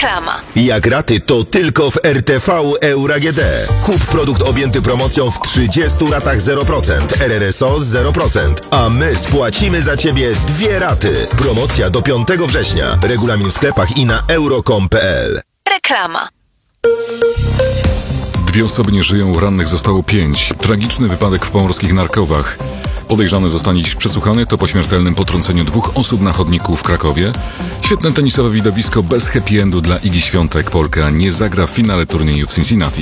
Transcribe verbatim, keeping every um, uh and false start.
Reklama. Jak raty, to tylko w R T V Euro A G D. Kup produkt objęty promocją w trzydziestu ratach zero procent, R R S O zero procent, a my spłacimy za Ciebie dwie raty. Promocja do piątego września. Regulamin w sklepach i na euro kropka com kropka p l. Reklama. Dwie osoby nie żyją, rannych zostało pięć. Tragiczny wypadek w pomorskich Narkowach. Podejrzany zostanie dziś przesłuchany, to po śmiertelnym potrąceniu dwóch osób na chodniku w Krakowie. Świetne tenisowe widowisko bez happy endu dla Igi Świątek. Polka nie zagra w finale turnieju w Cincinnati.